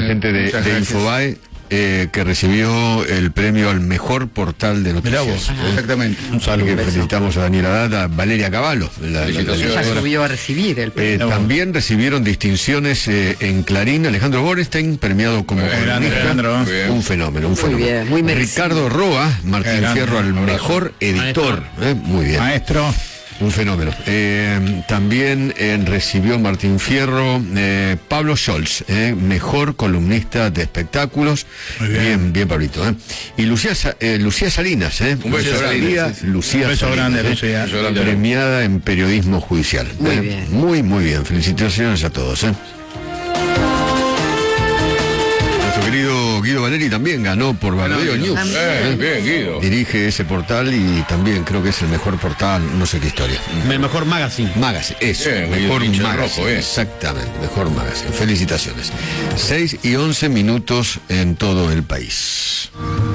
gente de Infobae, que recibió el premio al mejor portal de noticias. Mirá vos, exactamente. Un saludo. Felicitamos a Daniel Haddad, a Valeria Cavallo. Ella subió a recibir el premio. También recibieron distinciones en Clarín. Alejandro Borestein, premiado como columnista. Un fenómeno, un fenómeno. Muy bien, muy merecido. Ricardo Roa, Martín Fierro, al mejor editor. Muy bien. Maestro. Un fenómeno. También recibió Martín Fierro Pablo Scholz, mejor columnista de espectáculos. Muy bien. Bien, Pablito. Y Lucía Salinas, un beso grande. Lucía Un beso Salinas, grande, Lucía. premiada en periodismo judicial. Muy bien. Muy, muy bien. Felicitaciones a todos. Nuestro querido Guido Valeri también ganó por Bardeo News. Bien, Guido. Dirige ese portal y también creo que es el mejor portal, no sé qué historia. El mejor magazine. Magazine, eso, Bien, mejor Guido magazine, Rojo, exactamente, mejor magazine. Felicitaciones. 6:11 en todo el país.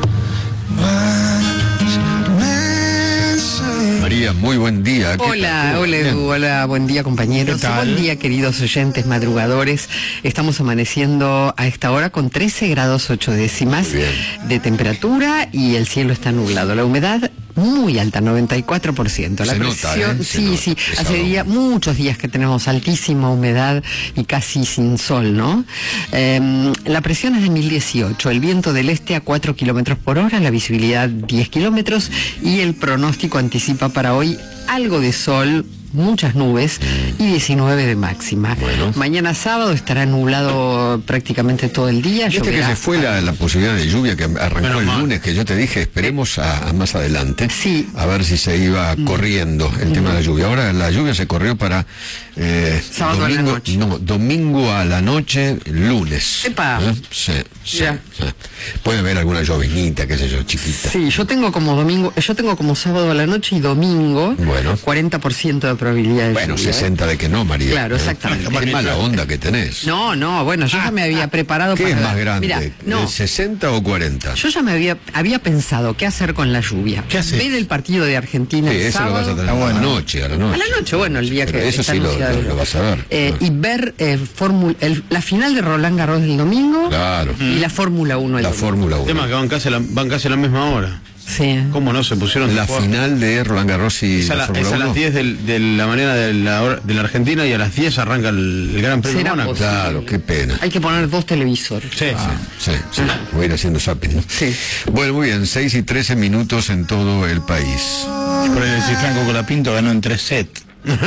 María, muy buen día. Hola Edu, hola, buen día compañeros. Buen día queridos oyentes madrugadores. Estamos amaneciendo a esta hora con 13 grados 8 décimas de temperatura y el cielo está nublado. La humedad muy alta, 94%. La Se presión, nota, sí. Hace muchos días que tenemos altísima humedad y casi sin sol, ¿no? La presión es de 1018, el viento del este a 4 kilómetros por hora, la visibilidad 10 kilómetros y el pronóstico anticipa para hoy algo de sol, muchas nubes y 19 de máxima. Bueno. Mañana sábado estará nublado prácticamente todo el día. Viste que se fue la posibilidad de lluvia que arrancó el lunes, que yo te dije, esperemos a más adelante. Sí. A ver si se iba corriendo el tema de la lluvia. Ahora la lluvia se corrió para sábado domingo, a la noche. No, domingo a la noche, lunes. ¡Epa! Sí. Ya. Puede haber alguna llovinita, qué sé yo, chiquita. Sí, yo tengo como sábado a la noche y domingo, Bueno. 40% de probabilidad de Bueno, lluvia, 60 de que no, María. Claro, exactamente. Qué mala onda que tenés. No, bueno, yo ya me había preparado ¿Qué para... es más grande? Mira, no, 60 o 40? yo ya me había pensado qué hacer con la lluvia. ¿Qué haces? Ver el partido de Argentina Sí, el eso lo sábado. vas a tener Ah, bueno. a la noche. A la noche, bueno, el día Pero que eso está sí anunciado. lo vas a ver. Y ver la final de Roland Garros del domingo Claro. y la Fórmula 1 el La domingo. Fórmula 1. Tema que van casi a la misma hora. Sí. ¿Cómo no se pusieron La de acuerdo? final de Roland Garros y Es a, la Fórmula es a 1. las 10 de la mañana de la Argentina y a las 10 arranca el Gran Premio de Será Mónaco. posible. Claro, qué pena. Hay que poner 2 televisores. Sí, Sí. Voy a ir haciendo zapping, ¿no? Sí. Bueno, muy bien, 6:13 en todo el país. Por ahí decir Franco Colapinto ganó en 3 sets.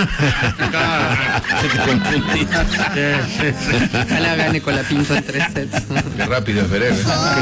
Ojalá gane con la pinta en 3 sets. Qué rápido es breve.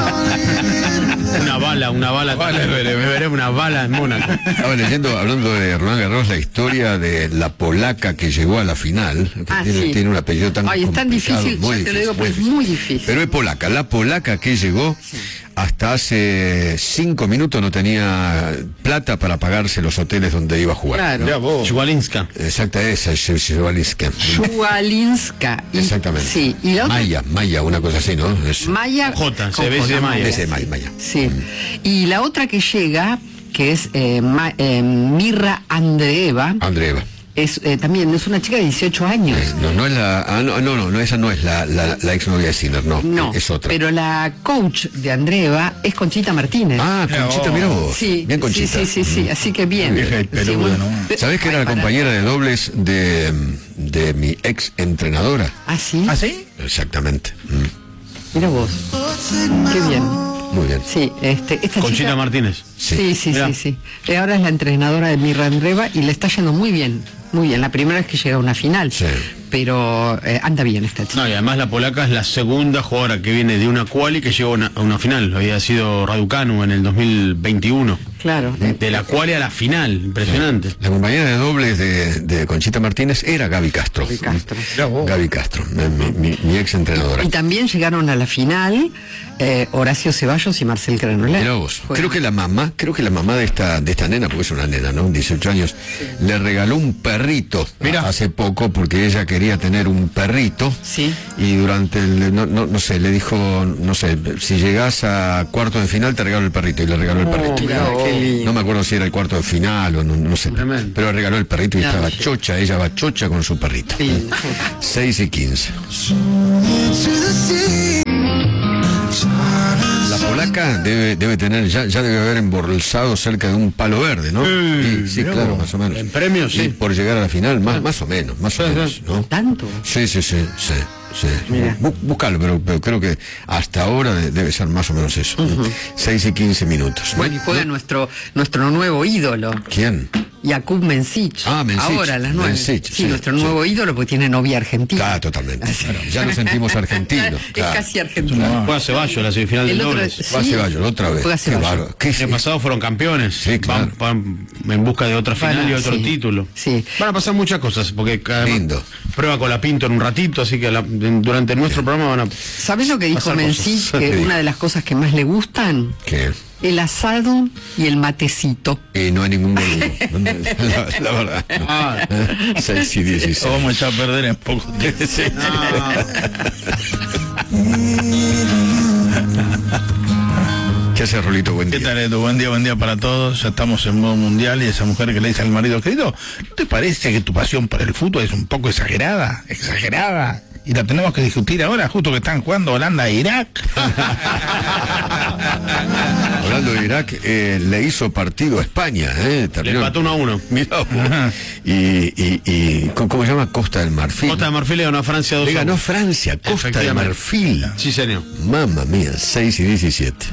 Una bala. Veré una bala en Mónaco. Estaba leyendo, hablando de Roland Garros, la historia de la polaca que llegó a la final, que Sí. tiene un apellido tan Ay, es tan complicado, difícil, muy ya te lo digo, difícil, pues muy difícil. Pero es polaca, la polaca que llegó hasta hace 5 minutos no tenía plata para pagarse los hoteles donde iba a jugar. Claro. Ya vos. Chubalinska. Exacta, esa es Shuvalinska. Shuvalinska. Exactamente. Sí, y la otra... Maya, una cosa así, ¿no? Es, Maya. J, con se ve J, de Maya. ese Maya. Sí. Y la otra que llega, que es Mirra Andreeva, Andreeva. también es una chica de 18 años. No es la. No, esa no es la exnovia de Sinner, no. Es otra. Pero la coach de Andreeva es Conchita Martínez. Ah, Conchita, mira vos. Sí, Bien, Conchita. sí, así que bien. Vieja y peluda, ¿no? ¿Sabés que era la compañera de dobles de mi ex entrenadora? ¿Ah, sí? ¿Ah, sí? Exactamente. Mira vos. Qué bien. Muy bien. Sí, esta Conchita chica... Martínez. Sí. Sí. Ahora es la entrenadora de Mirra Andreeva y le está yendo muy bien. Muy bien, la primera vez que llega a una final. Sí. Pero anda bien esta chica. No, y además la polaca es la segunda jugadora que viene de una quali que llegó a una final. Había sido Raducanu en el 2021. Claro. De la quali a la final. Impresionante. La compañera de dobles de Conchita Martínez era Gaby Castro. Gaby Castro, mi ex entrenadora. Y también llegaron a la final Horacio Ceballos y Marcel Granollers. Mirá vos. Creo que la mamá de esta nena, porque es una nena, ¿no? 18 años, le regaló un perrito hace poco porque ella quería tener un perrito. Sí. Y durante no sé, le dijo, no sé, si llegás a cuarto de final te regalo el perrito, y le regaló el perrito. Mirá, qué lindo. No me acuerdo si era el cuarto de final o no sé. Tremendo. Pero le regaló el perrito y Ya, estaba sí. chocha, ella va chocha con su perrito. Sí. 6:15. vaca debe tener, ya debe haber embolsado cerca de un palo verde, ¿no? Sí, claro, más o menos. En premios, sí. Y por llegar a la final, más o menos, ¿no? ¿Tanto? Sí. Búscalo, pero creo que hasta ahora debe ser más o menos eso. 6 y 15 minutos. Bueno, y juega nuestro nuevo ídolo. ¿Quién? Jakub Mencic. Mencic. Ahora a las 9. Mencic, sí, nuestro nuevo ídolo, porque tiene novia argentina. Totalmente. Claro. Ya lo sentimos argentino. Es casi argentino. Juega Ceballos la semifinal del dobles. Va Ceballos otra vez. Juega Ceballos. El año pasado fueron campeones. Sí, claro. Van en busca de otra final y otro título. Sí. Van a pasar muchas cosas, porque lindo. Prueba con la Pinto en un ratito, así que durante nuestro programa van a... ¿Sabés lo que dijo Mencic? Que una de las cosas que más le gustan... ¿Qué? El asado y el matecito. Y no hay ningún boludo. la verdad. 6 y 16. Lo vamos a echar a perder en poco tiempo. ¿Qué hace, Rolito? Buen día. ¿Qué tal, Edu? Buen día para todos. Ya estamos en modo mundial y esa mujer que le dice al marido, querido, ¿no te parece que tu pasión por el fútbol es un poco exagerada? Y la tenemos que discutir ahora, justo que están jugando Holanda e Irak. Hablando de Irak, le hizo partido a España. Le empató 1-1. Mirá, y ¿cómo se llama? Costa del Marfil. Costa del Marfil le ganó a Francia 2-1. Le ganó Francia, Costa del Marfil. Sí, señor. Mamma mía, 6 y 17.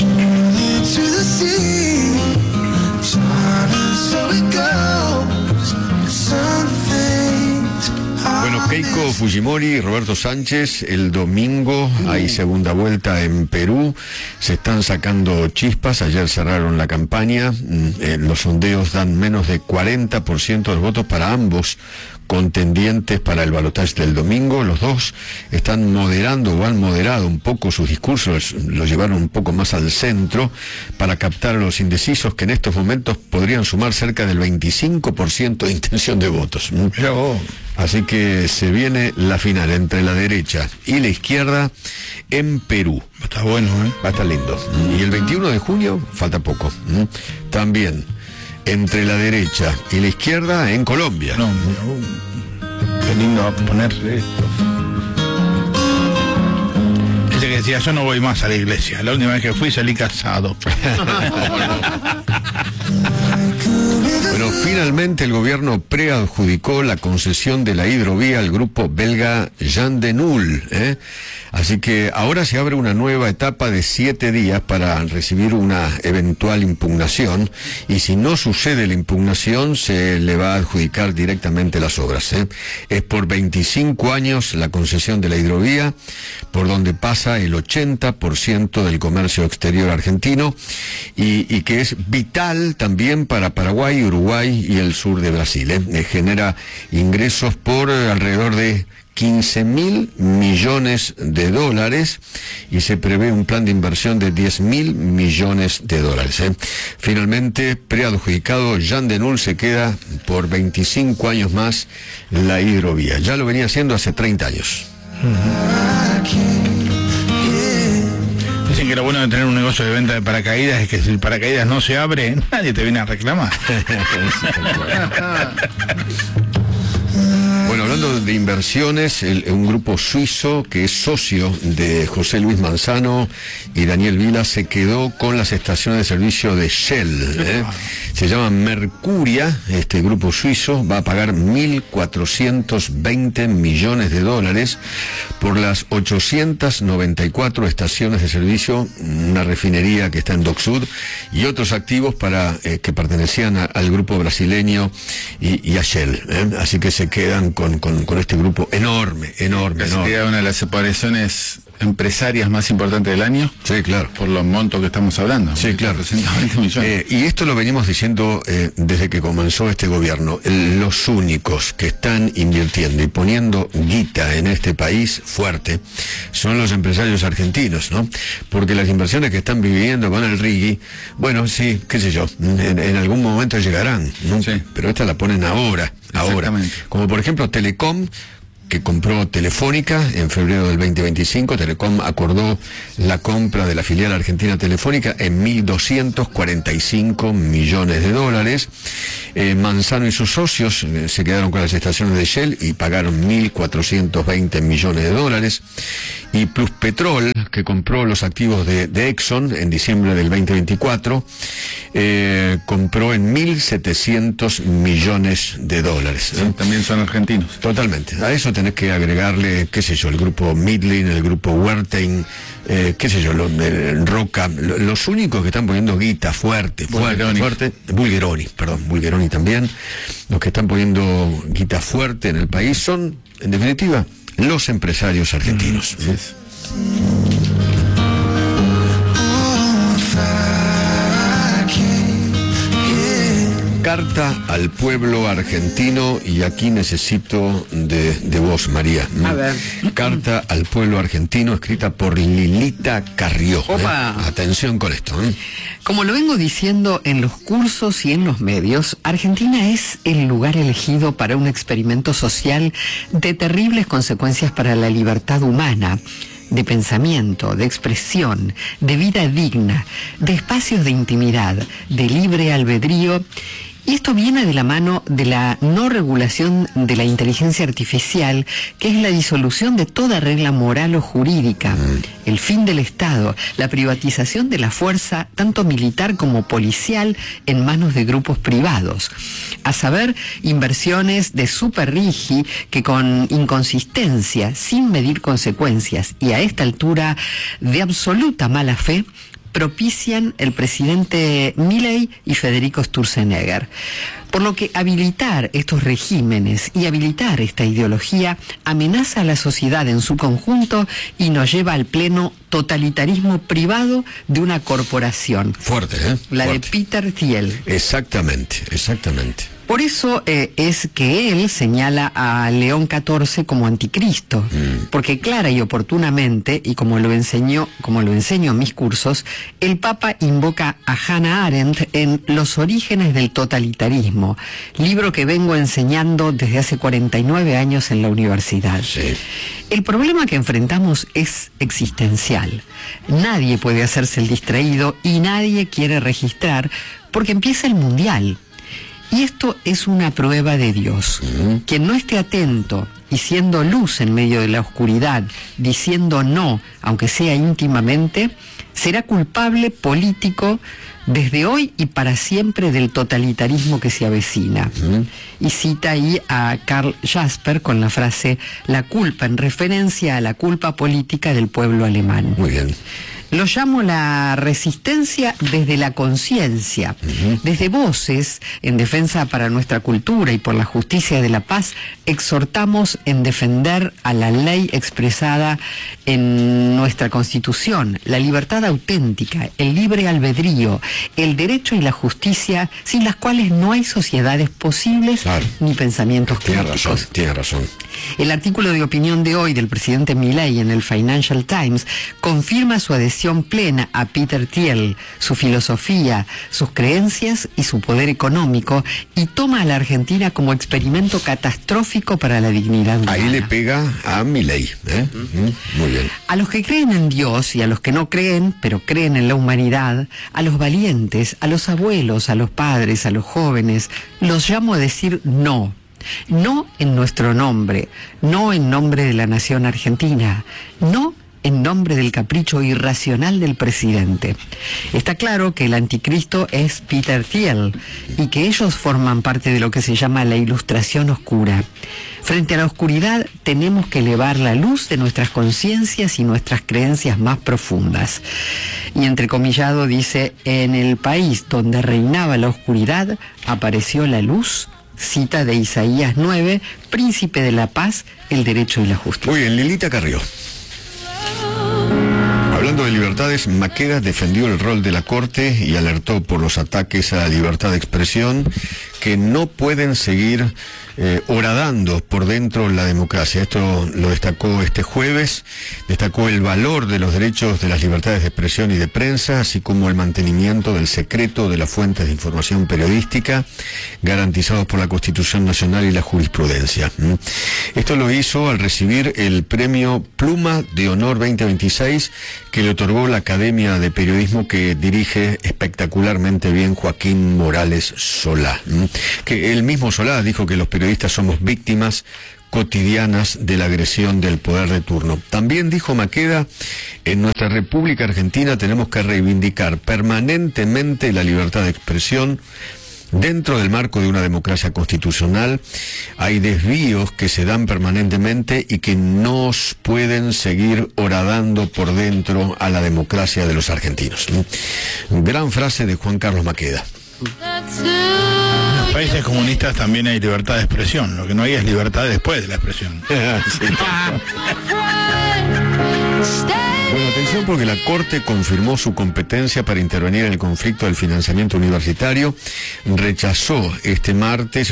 Bueno, Keiko Fujimori y Roberto Sánchez, el domingo hay segunda vuelta en Perú, se están sacando chispas, ayer cerraron la campaña, los sondeos dan menos de 40% de los votos para ambos contendientes para el balotaje del domingo. Los dos están moderando o han moderado un poco sus discursos, los llevaron un poco más al centro para captar a los indecisos, que en estos momentos podrían sumar cerca del 25% de intención de votos. Así que se viene la final entre la derecha y la izquierda en Perú. Está bueno, va a estar lindo. Y el 21 de junio, falta poco, también entre la derecha y la izquierda en Colombia. Qué lindo va a ponerse esto. Ese que decía, yo no voy más a la iglesia, la última vez que fui salí casado. Bueno, finalmente el gobierno preadjudicó la concesión de la hidrovía al grupo belga Jan de Nul, Así que ahora se abre una nueva etapa de 7 días para recibir una eventual impugnación, y si no sucede la impugnación se le va a adjudicar directamente las obras. Es por 25 años la concesión de la hidrovía, por donde pasa el 80% del comercio exterior argentino, y que es vital también para Paraguay, Uruguay y el sur de Brasil. Genera ingresos por alrededor de 15.000 millones de dólares y se prevé un plan de inversión de 10.000 millones de dólares. Finalmente, preadjudicado, Jan de Nul se queda por 25 años más la hidrovía. Ya lo venía haciendo hace 30 años. Dicen que lo bueno de tener un negocio de venta de paracaídas es que si el paracaídas no se abre, nadie te viene a reclamar. Bueno, hablando de inversiones, un grupo suizo que es socio de José Luis Manzano y Daniel Vila se quedó con las estaciones de servicio de Shell. Se llama Mercuria, este grupo suizo va a pagar 1.420 millones de dólares por las 894 estaciones de servicio, una refinería que está en Dock Sud y otros activos que pertenecían al grupo brasileño y a Shell. Así que se quedan con este grupo enorme. Sería una de las separaciones empresarias más importantes del año. Sí, claro. Por los montos que estamos hablando. Sí, claro. 320 millones. Y esto lo venimos diciendo desde que comenzó este gobierno. Los únicos que están invirtiendo y poniendo guita en este país fuerte son los empresarios argentinos, ¿no? Porque las inversiones que están viviendo con el RIGI, bueno, sí, qué sé yo, en algún momento llegarán, ¿no? Sí. Pero esta la ponen ahora. Como por ejemplo Telecom, que compró Telefónica en febrero del 2025. Telecom acordó la compra de la filial argentina Telefónica en 1.245 millones de dólares. Manzano y sus socios se quedaron con las estaciones de Shell y pagaron 1.420 millones de dólares. Y Pluspetrol, que compró los activos de Exxon en diciembre del 2024, compró en 1.700 millones de dólares. Sí, también son argentinos. Totalmente. A eso tenés que agregarle, qué sé yo, el grupo Midland, el grupo Wertheim, qué sé yo, el Roca, los únicos que están poniendo guita fuerte, Bulgeroni también, los que están poniendo guita fuerte en el país son, en definitiva, los empresarios argentinos. Sí. Carta al pueblo argentino, y aquí necesito de vos, María. A ver. Carta al pueblo argentino, escrita por Lilita Carrió. Opa. Atención con esto. Como lo vengo diciendo en los cursos y en los medios, Argentina es el lugar elegido para un experimento social de terribles consecuencias para la libertad humana, de pensamiento, de expresión, de vida digna, de espacios de intimidad, de libre albedrío. Y esto viene de la mano de la no regulación de la inteligencia artificial, que es la disolución de toda regla moral o jurídica, el fin del Estado, la privatización de la fuerza, tanto militar como policial, en manos de grupos privados. A saber, inversiones de superrigi que con inconsistencia, sin medir consecuencias y a esta altura de absoluta mala fe, propician el presidente Milei y Federico Sturzenegger. Por lo que habilitar estos regímenes y habilitar esta ideología amenaza a la sociedad en su conjunto y nos lleva al pleno totalitarismo privado de una corporación. Fuerte, ¿eh? La Fuerte. de Peter Thiel. Exactamente. Por eso es que él señala a León XIV como anticristo, porque clara y oportunamente, y como lo enseño en mis cursos, el Papa invoca a Hannah Arendt en Los orígenes del totalitarismo, libro que vengo enseñando desde hace 49 años en la universidad. Sí. El problema que enfrentamos es existencial. Nadie puede hacerse el distraído y nadie quiere registrar porque empieza el mundial. Y esto es una prueba de Dios. Quien no esté atento y siendo luz en medio de la oscuridad, diciendo no, aunque sea íntimamente, será culpable político desde hoy y para siempre del totalitarismo que se avecina. Y cita ahí a Karl Jasper con la frase "la culpa", en referencia a la culpa política del pueblo alemán. Muy bien. Lo llamo la resistencia desde la conciencia, desde voces en defensa para nuestra cultura y por la justicia de la paz. Exhortamos en defender a la ley expresada en nuestra Constitución, la libertad auténtica, el libre albedrío, el derecho y la justicia, sin las cuales no hay sociedades posibles, claro, ni pensamientos críticos. Tiene razón. El artículo de opinión de hoy del presidente Milei en el Financial Times confirma su adhesión plena a Peter Thiel, su filosofía, sus creencias y su poder económico, y toma a la Argentina como experimento catastrófico para la dignidad humana. Ahí le pega a Milei, ¿eh? Muy bien. A los que creen en Dios y a los que no creen, pero creen en la humanidad, a los valientes, a los abuelos, a los padres, a los jóvenes, los llamo a decir no. No en nuestro nombre, no en nombre de la nación argentina, no en nombre del capricho irracional del presidente. Está claro que el anticristo es Peter Thiel y que ellos forman parte de lo que se llama la ilustración oscura. Frente a la oscuridad tenemos que elevar la luz de nuestras conciencias y nuestras creencias más profundas. Y entrecomillado dice: en el país donde reinaba la oscuridad apareció la luz. Cita de Isaías 9, príncipe de la paz, el derecho y la justicia. Muy bien, Lilita Carrió. Hablando de libertades, Maqueda defendió el rol de la Corte y alertó por los ataques a la libertad de expresión que no pueden seguir horadando por dentro la democracia. Esto lo destacó este jueves, destacó el valor de los derechos de las libertades de expresión y de prensa, así como el mantenimiento del secreto de las fuentes de información periodística garantizados por la Constitución Nacional y la jurisprudencia. Esto lo hizo al recibir el premio Pluma de Honor 2026 que le otorgó la Academia de Periodismo, que dirige espectacularmente bien Joaquín Morales Solá. Que el mismo Solá dijo que los periodistas somos víctimas cotidianas de la agresión del poder de turno. También dijo Maqueda, en nuestra República Argentina tenemos que reivindicar permanentemente la libertad de expresión. Dentro del marco de una democracia constitucional hay desvíos que se dan permanentemente y que nos pueden seguir horadando por dentro a la democracia de los argentinos. Gran frase de Juan Carlos Maqueda. En los países comunistas también hay libertad de expresión, lo que no hay es libertad después de la expresión. Bueno, atención porque la Corte confirmó su competencia para intervenir en el conflicto del financiamiento universitario. Rechazó el martes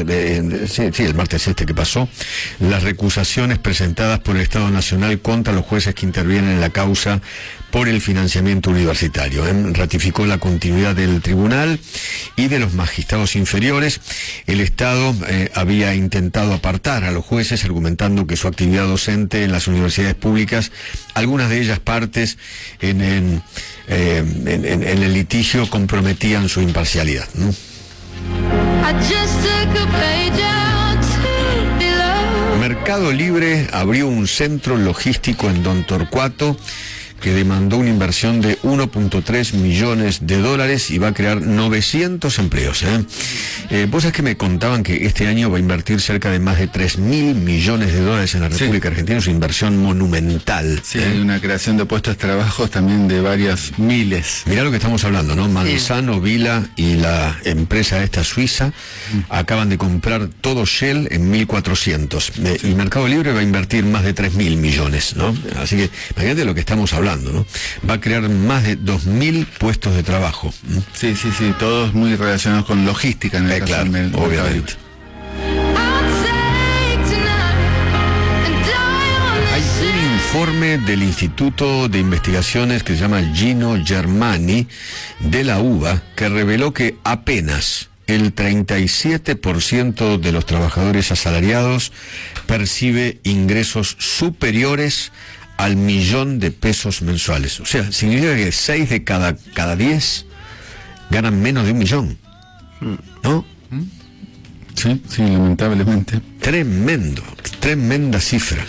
que pasó, las recusaciones presentadas por el Estado Nacional contra los jueces que intervienen en la causa por el financiamiento universitario. Ratificó la continuidad del tribunal y de los magistrados inferiores. El Estado había intentado apartar a los jueces, argumentando que su actividad docente en las universidades públicas, algunas de ellas partes en el litigio, comprometían su imparcialidad, ¿no? Mercado Libre abrió un centro logístico en Don Torcuato que demandó una inversión de 1.3 millones de dólares y va a crear 900 empleos. Vos sabés que me contaban que este año va a invertir cerca de más de 3.000 millones de dólares en la República Argentina. Es una inversión monumental. Sí, hay una creación de puestos de trabajo también de varias miles. Mirá lo que estamos hablando, ¿no? Manzano, Vila y la empresa esta suiza acaban de comprar todo Shell en 1.400. Y Mercado Libre va a invertir más de 3.000 millones, ¿no? Así que imagínate lo que estamos hablando, ¿no? Va a crear más de 2.000 puestos de trabajo. Sí, todos muy relacionados con logística en el caso claro, del obviamente. Hay un informe del Instituto de Investigaciones que se llama Gino Germani de la UBA que reveló que apenas el 37% de los trabajadores asalariados percibe ingresos superiores al 1.000.000 de pesos mensuales. O sea, significa que 6 de cada 10 ganan menos de 1.000.000, ¿no? Sí, lamentablemente. Tremenda cifra.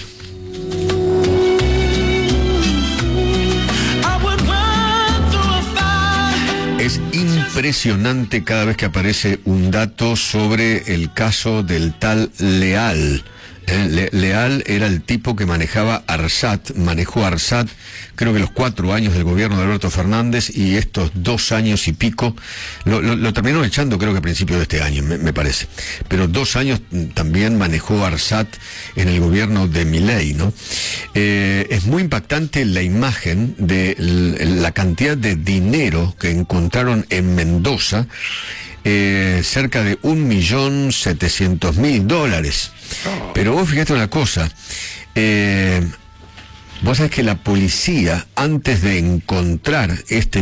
Es impresionante cada vez que aparece un dato sobre el caso del tal Leal. Leal era el tipo que manejó ARSAT, creo que los 4 años del gobierno de Alberto Fernández, y estos 2 años y pico, lo terminó echando creo que a principios de este año, me parece, pero 2 años también manejó ARSAT en el gobierno de Milei, ¿no? Es muy impactante la imagen de la cantidad de dinero que encontraron en Mendoza, cerca de 1.700.000 dólares. Pero vos fíjate una cosa, vos sabés que la policía, antes de encontrar este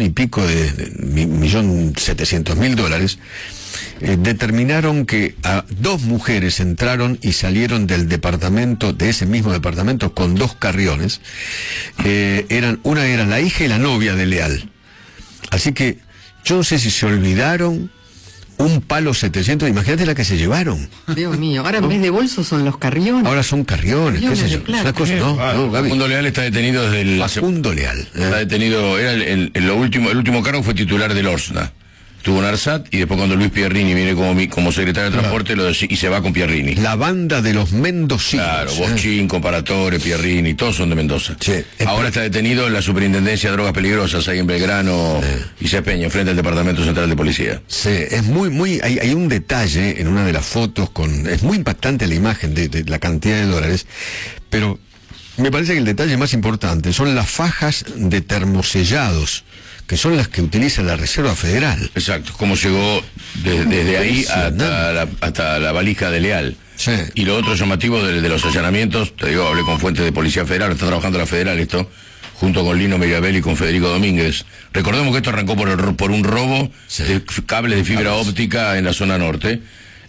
1.700.000 dólares, determinaron que a 2 mujeres entraron y salieron del departamento, de ese mismo departamento, con 2 carriones. Una era la hija y la novia de Leal. Así que yo no sé si se olvidaron. Un palo 700, imagínate la que se llevaron. Dios mío, ahora en vez de bolsos son los carriones. Ahora son carriones, qué sé yo. Una cosa, no, Gaby. Facundo Leal está detenido desde el... Facundo Leal. Está detenido, era el último cargo fue titular del Orsna. Estuvo en ARSAT y después cuando Luis Pierrini viene como secretario de Transporte y se va con Pierrini. La banda de los mendocinos. Claro, Boschín, Comparatore, Pierrini, todos son de Mendoza. Sí. Ahora está detenido en la Superintendencia de Drogas Peligrosas, ahí en Belgrano y Cepeña, frente al Departamento Central de Policía. Sí, es hay un detalle en una de las fotos, es muy impactante la imagen de la cantidad de dólares, pero me parece que el detalle más importante son las fajas de termosellados, que son las que utiliza la Reserva Federal. Exacto, cómo llegó desde ahí hasta la valija de Leal. Sí. Y lo otro llamativo de los allanamientos, te digo, hablé con fuentes de Policía Federal, está trabajando la Federal esto, junto con Lino Mirabel y con Federico Domínguez. Recordemos que esto arrancó por un robo de cables de fibra óptica en la zona norte.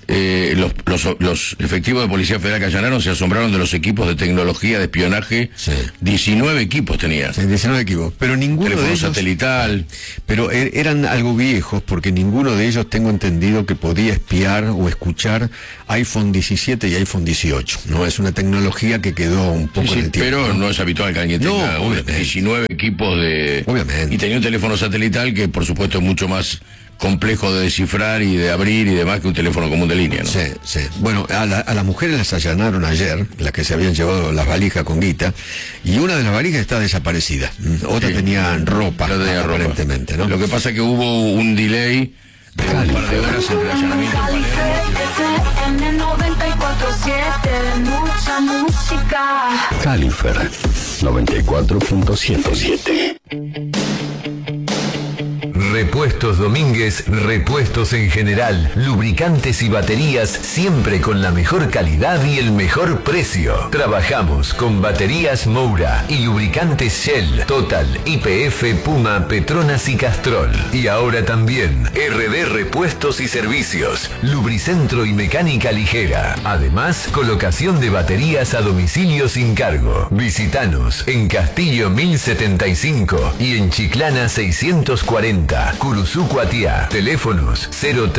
los efectivos de Policía Federal que allanaron se asombraron de los equipos de tecnología de espionaje. Sí. 19 equipos tenían. Sí, 19 equipos, pero ninguno teléfono de ellos satelital. Pero eran algo viejos, porque ninguno de ellos tengo entendido que podía espiar o escuchar iPhone 17 y iPhone 18. No es una tecnología que quedó un poco en el tiempo. Pero no es habitual que alguien tenga 19 equipos de... Obviamente. Y tenía un teléfono satelital que por supuesto es mucho más complejo de descifrar y de abrir y demás que un teléfono común de línea, ¿no? Sí, sí. Bueno, a las mujeres las allanaron ayer, las que se habían llevado las valijas con guita, y una de las valijas está desaparecida. Otra tenía ropa, aparentemente, ¿no? Lo que pasa es que hubo un delay de un par de horas entre el allanamiento en Califer 94.7. Repuestos Domínguez, repuestos en general, lubricantes y baterías, siempre con la mejor calidad y el mejor precio. Trabajamos con baterías Moura y lubricantes Shell, Total, YPF, Puma, Petronas y Castrol. Y ahora también RD Repuestos y Servicios, Lubricentro y Mecánica Ligera. Además, colocación de baterías a domicilio sin cargo. Visítanos en Castillo 1075 y en Chiclana 640. Curuzú Cuatiá. Teléfonos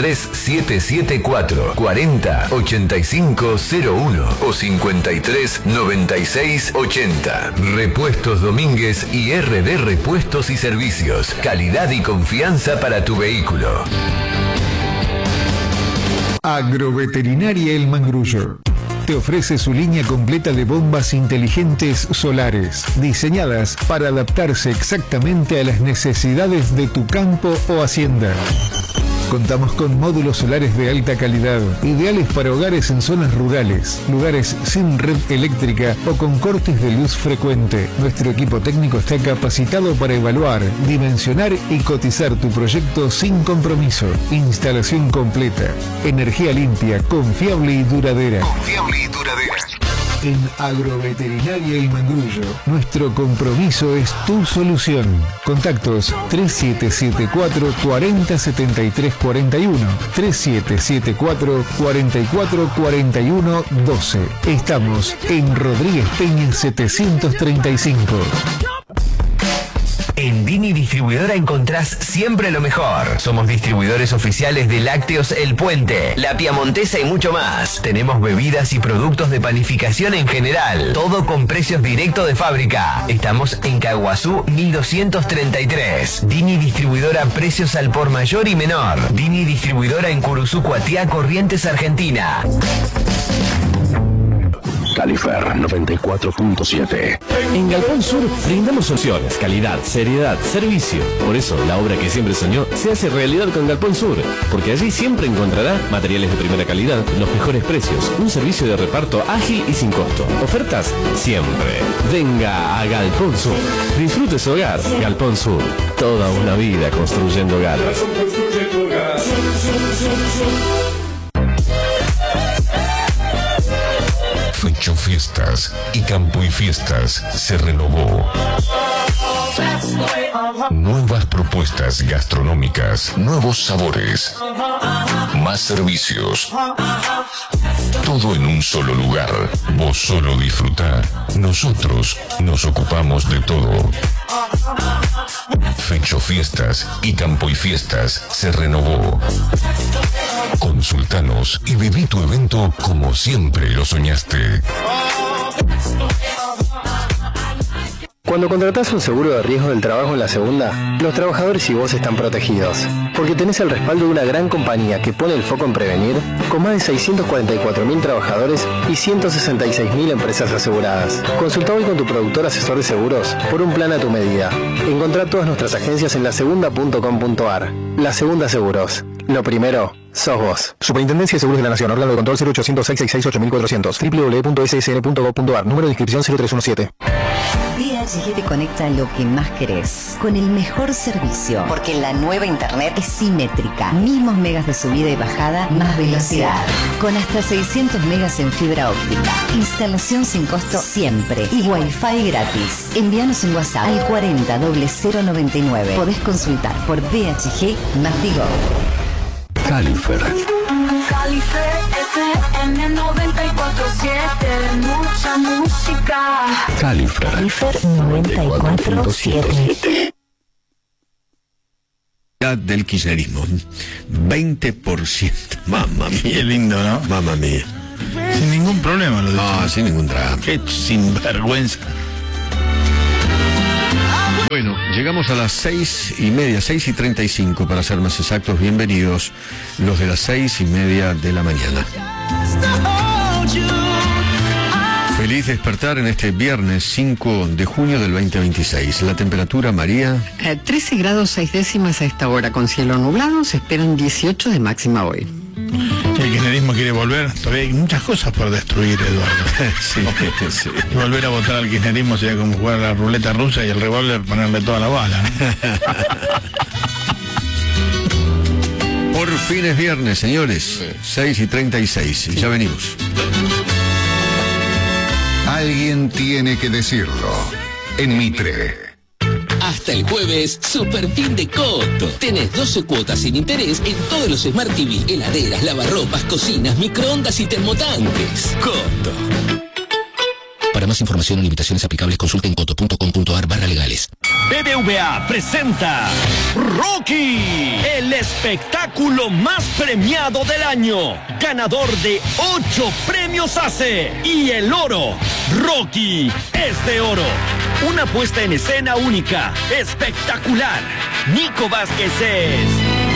03774 40 8501 o 53 96 80. Repuestos Domínguez y RD Repuestos y Servicios. Calidad y confianza para tu vehículo. Agroveterinaria El Mangrullo te ofrece su línea completa de bombas inteligentes solares, diseñadas para adaptarse exactamente a las necesidades de tu campo o hacienda. Contamos con módulos solares de alta calidad, ideales para hogares en zonas rurales, lugares sin red eléctrica o con cortes de luz frecuente. Nuestro equipo técnico está capacitado para evaluar, dimensionar y cotizar tu proyecto sin compromiso. Instalación completa, energía limpia, confiable y duradera. En Agroveterinaria El Mangrullo, nuestro compromiso es tu solución. Contactos 3774 40 73 41, 3774 44 41 12. Estamos en Rodríguez Peña 735. En Dini Distribuidora encontrás siempre lo mejor. Somos distribuidores oficiales de Lácteos El Puente, La Piamontesa y mucho más. Tenemos bebidas y productos de panificación en general. Todo con precios directos de fábrica. Estamos en Caguazú 1233. Dini Distribuidora, precios al por mayor y menor. Dini Distribuidora en Curuzú Cuatiá, Corrientes, Argentina. Califer 94.7. En Galpón Sur brindamos soluciones, calidad, seriedad, servicio. Por eso la obra que siempre soñó se hace realidad con Galpón Sur, porque allí siempre encontrará materiales de primera calidad, los mejores precios, un servicio de reparto ágil y sin costo. Ofertas siempre. Venga a Galpón Sur. Disfrute su hogar. Galpón Sur. Toda una vida construyendo hogares. Fecho Fiestas y Campo y Fiestas se renovó. Nuevas propuestas gastronómicas, nuevos sabores, más servicios. Todo en un solo lugar. Vos solo disfrutá. Nosotros nos ocupamos de todo. Fecho Fiestas y Campo y Fiestas se renovó. Consultanos y viví tu evento como siempre lo soñaste. Cuando contratás un seguro de riesgo del trabajo en la segunda, los trabajadores y vos están protegidos, porque tenés el respaldo de una gran compañía que pone el foco en prevenir, con más de 644.000 trabajadores y 166.000 empresas aseguradas. Consulta hoy con tu productor asesor de seguros por un plan a tu medida. Encontrá todas nuestras agencias en lasegunda.com.ar. La Segunda Seguros. Lo primero, sos vos. Superintendencia de Seguros de la Nación. Órgano de control 0800-666-8400. www.ssn.gov.ar. Número de inscripción 0317. DHG te conecta a lo que más querés, con el mejor servicio, porque la nueva internet es simétrica. Mismos megas de subida y bajada, más velocidad. Con hasta 600 megas en fibra óptica. Instalación sin costo siempre. Y Wi-Fi gratis. Envíanos un WhatsApp al 40 0099. Podés consultar por DHG más Digo. Califer Calife FM 94.7, mucha música. Califer 94.7. Del kirchnerismo, 20%. Mamma mía. Qué lindo, ¿no? Mamma mía. Sin ningún problema lo dice. No, sin ningún drama. Qué sinvergüenza. Bueno, llegamos a las 6:30, 6:35 para ser más exactos. Bienvenidos los de las 6:30 de la mañana. Feliz despertar en este viernes 5 de junio del 2026. La temperatura, María. 13 grados 6 décimas a esta hora, con cielo nublado. Se esperan 18 de máxima hoy. El kirchnerismo quiere volver. Todavía hay muchas cosas por destruir, Eduardo. Sí. Y volver a votar al kirchnerismo sería como jugar a la ruleta rusa y el revólver ponerle toda la bala, ¿no? Por fin es viernes, señores. 6:36. Ya venimos. Alguien tiene que decirlo. En Mitre. Hasta el jueves, super fin de Coto. Tenés 12 cuotas sin interés en todos los Smart TV, heladeras, lavarropas, cocinas, microondas y termotanques. Coto. Para más información o limitaciones aplicables, consulten coto.com.ar/legales. BBVA presenta Rocky, el espectáculo más premiado del año, ganador de 8 premios ACE y el oro. Rocky es de oro. Una puesta en escena única, espectacular. Nico Vázquez es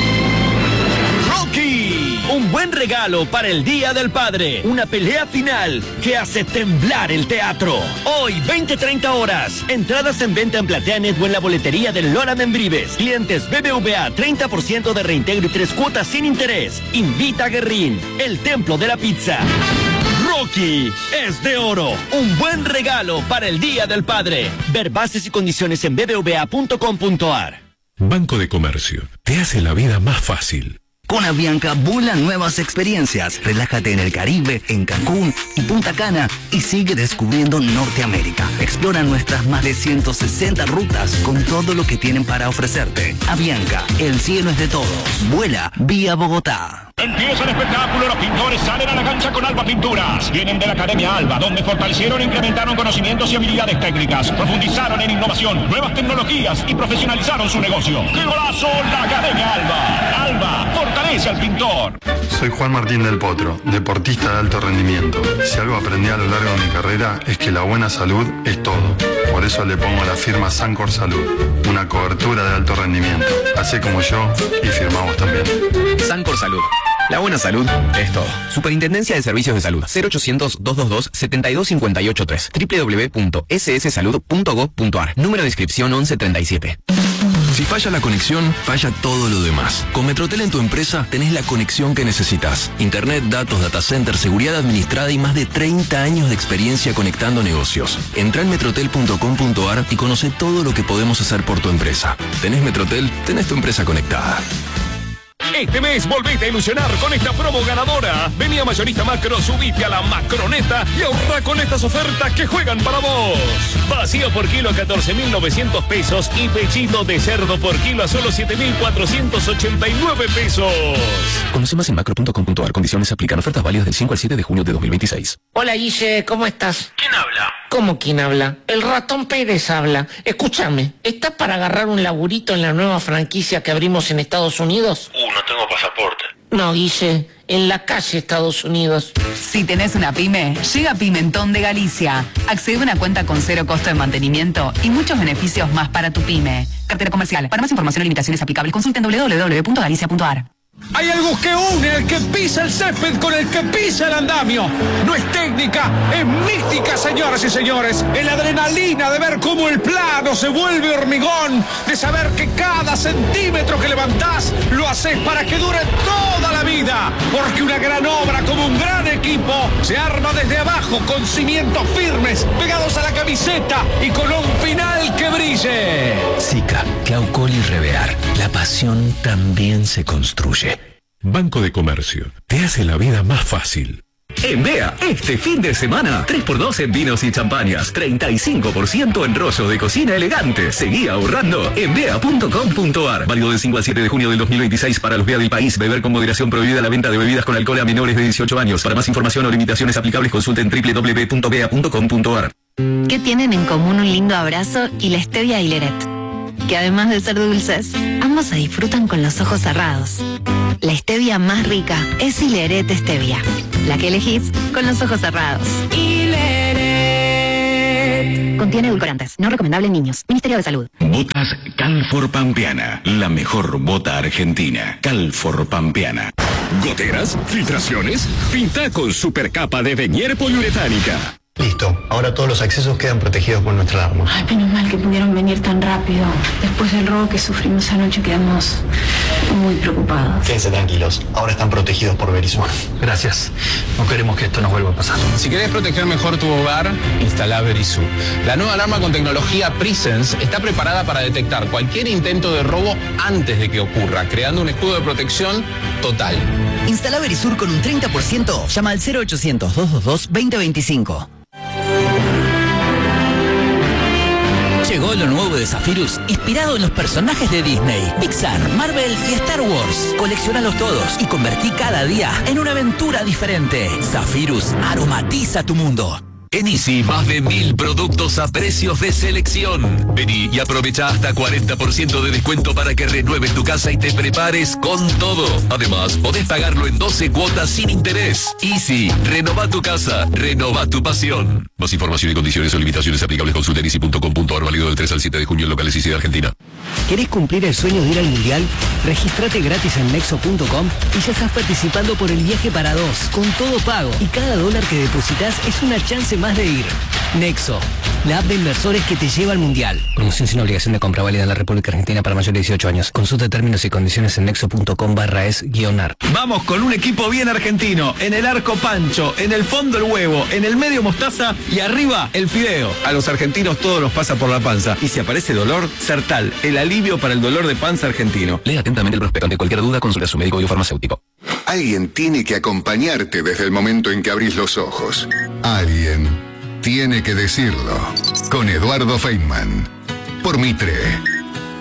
Rocky. Un buen regalo para el Día del Padre. Una pelea final que hace temblar el teatro. Hoy, 20-30 horas. Entradas en venta en PlateaNet o en la boletería del Lora Membrives. Clientes BBVA, 30% de reintegro y 3 cuotas sin interés. Invita a Guerrín, el templo de la pizza. Rocky es de oro. Un buen regalo para el Día del Padre. Ver bases y condiciones en bbva.com.ar. Banco de Comercio. Te hace la vida más fácil. Con Avianca vuela nuevas experiencias. Relájate en el Caribe, en Cancún y Punta Cana y sigue descubriendo Norteamérica. Explora nuestras más de 160 rutas con todo lo que tienen para ofrecerte. Avianca, el cielo es de todos. Vuela vía Bogotá. Empieza el espectáculo, los pintores salen a la cancha con Alba Pinturas. Vienen de la Academia Alba, donde fortalecieron e incrementaron conocimientos y habilidades técnicas, profundizaron en innovación, nuevas tecnologías y profesionalizaron su negocio. ¡Qué golazo! La Academia Alba. Alba, fortalece al pintor. Soy Juan Martín del Potro, deportista de alto rendimiento. Si algo aprendí a lo largo de mi carrera es que la buena salud es todo. Por eso le pongo la firma Sancor Salud, una cobertura de alto rendimiento. Hacé como yo y firmamos también. Sancor Salud. La buena salud es todo. Superintendencia de Servicios de Salud. 0800-222-72583. www.sssalud.gov.ar. Número de inscripción 1137. Si falla la conexión, falla todo lo demás. Con Metrotel en tu empresa tenés la conexión que necesitas. Internet, datos, data center, seguridad administrada y más de 30 años de experiencia conectando negocios. Entrá en metrotel.com.ar y conoce todo lo que podemos hacer por tu empresa. Tenés Metrotel, tenés tu empresa conectada. Este mes volvete a ilusionar con esta promo ganadora. Vení a Mayorista Macro, subite a la Macroneta y ahorra con estas ofertas que juegan para vos. Vacío por kilo a 14.900 pesos y pechito de cerdo por kilo a solo 7.489 pesos. Conoce más en macro.com.ar. Condiciones se aplican. Ofertas válidas del 5 al 7 de junio de 2026. Hola Guille, ¿cómo estás? ¿Quién habla? ¿Cómo quién habla? El ratón Pérez habla. Escúchame, ¿estás para agarrar un laburito en la nueva franquicia que abrimos en Estados Unidos? No tengo pasaporte. No, Guille, en la calle Estados Unidos. Si tenés una pyme, llega Pimentón de Galicia. Accede a una cuenta con 0 costo de mantenimiento y muchos beneficios más para tu pyme. Cartera comercial. Para más información y limitaciones aplicables, consulten www.galicia.ar. Hay algo que une el que pisa el césped con el que pisa el andamio. No es técnica, es mística, señoras y señores. Es la adrenalina de ver cómo el plano se vuelve hormigón, de saber que cada centímetro que levantás lo haces para que dure toda la vida. Porque una gran obra como un gran equipo se arma desde abajo con cimientos firmes, pegados a la camiseta y con un final que brille. SICA, Claucol y Revear. La pasión también se construye. Banco de Comercio. Te hace la vida más fácil. En BEA, este fin de semana, 3x2 en vinos y champañas, 35% en rollo de cocina elegante. Seguí ahorrando en bea.com.ar. Válido del 5 al 7 de junio del 2026 para los BEA del país. Beber con moderación, prohibida la venta de bebidas con alcohol a menores de 18 años. Para más información o limitaciones aplicables, consulten www.bea.com.ar. ¿Qué tienen en común un lindo abrazo y la stevia y Leret? Que además de ser dulces, ambos se disfrutan con los ojos cerrados. La stevia más rica es Hileret Stevia, la que elegís con los ojos cerrados. Hileret. Contiene edulcorantes, no recomendable en niños. Ministerio de Salud. Botas Calfor Pampeana, la mejor bota argentina. Calfor Pampeana. ¿Goteras? ¿Filtraciones? Pinta con supercapa de Venier poliuretánica. Listo, ahora todos los accesos quedan protegidos por nuestra alarma. Ay, menos mal que pudieron venir tan rápido. Después del robo que sufrimos anoche quedamos muy preocupados. Quédense tranquilos, ahora están protegidos por Verisur. Gracias, no queremos que esto nos vuelva a pasar. Si querés proteger mejor tu hogar, instala Verisur. La nueva alarma con tecnología Presence está preparada para detectar cualquier intento de robo antes de que ocurra, creando un escudo de protección total. Instala Verisur con un 30%. Llama al 0800-222-2025. Llegó lo nuevo de Zephyrus, inspirado en los personajes de Disney, Pixar, Marvel y Star Wars. Colecciónalos todos y convertí cada día en una aventura diferente. Zephyrus aromatiza tu mundo. En Easy, más de 1000 productos a precios de selección. Vení y aprovecha hasta 40% de descuento para que renueves tu casa y te prepares con todo. Además, podés pagarlo en 12 cuotas sin interés. Easy, renova tu casa, renova tu pasión. Más información y condiciones o limitaciones aplicables, consulta en easy.com.ar, válido del 3 al 7 de junio en locales Easy de Argentina. ¿Querés cumplir el sueño de ir al Mundial? Regístrate gratis en Nexo.com y ya estás participando por el viaje para dos, con todo pago. Y cada dólar que depositas es una chance más de ir. Nexo, la app de inversores que te lleva al Mundial. Promoción sin obligación de compra, válida en la República Argentina para mayores de 18 años. Consulta términos y condiciones en nexo.com/es-ar. Vamos con un equipo bien argentino. En el arco Pancho, en el fondo el huevo, en el medio mostaza y arriba el fideo. A los argentinos todo nos pasa por la panza. Y si aparece dolor, Sertal, el alivio para el dolor de panza argentino. Lea atentamente el prospecto. Ante cualquier duda, consulta a su médico y farmacéutico. Alguien tiene que acompañarte desde el momento en que abrís los ojos. Alguien tiene que decirlo. Con Eduardo Feynman. Por Mitre.